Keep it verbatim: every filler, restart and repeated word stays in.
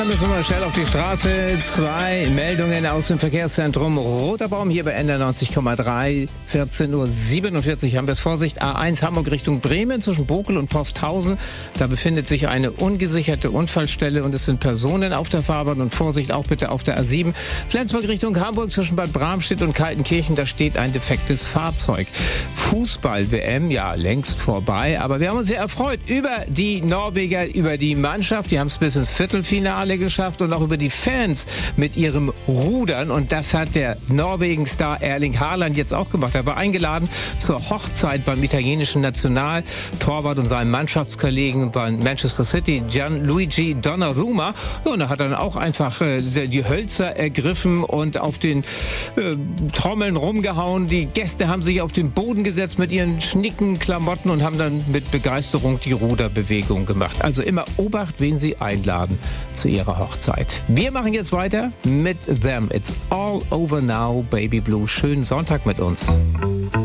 dann müssen wir mal schnell auf die Straße. Zwei Meldungen aus dem Verkehrszentrum Roter Baum hier bei N D R neunzig Komma drei. vierzehn Uhr siebenundvierzig haben wir es. Vorsicht, A eins Hamburg Richtung Bremen zwischen Bokel und Posthausen. Da befindet sich eine ungesicherte Unfallstelle und es sind Personen auf der Fahrbahn. Und Vorsicht auch bitte auf der A sieben. Flensburg Richtung Hamburg zwischen Bad Bramstedt und Kaltenkirchen. Da steht ein defektes Fahrzeug. Fußball-W M, ja, längst vorbei. Aber wir haben uns sehr erfreut über die Norweger, über die Mannschaft. Die haben es bis ins Viertelfinale geschafft und auch über die Fans mit ihrem Rudern. Und das hat der Norwegen-Star Erling Haaland jetzt auch gemacht. Er war eingeladen zur Hochzeit beim italienischen Nationaltorwart und seinem Mannschaftskollegen bei Manchester City, Gianluigi Donnarumma. Und da hat er dann auch einfach äh, die Hölzer ergriffen und auf den äh, Trommeln rumgehauen. Die Gäste haben sich auf den Boden gesetzt mit ihren schnicken Klamotten und haben dann mit Begeisterung die Ruderbewegung gemacht. Also immer Obacht, wen Sie einladen zu Ihrer Hochzeit. Wir machen jetzt weiter mit Them. It's all over now, Baby Blue. Schönen Sonntag mit uns.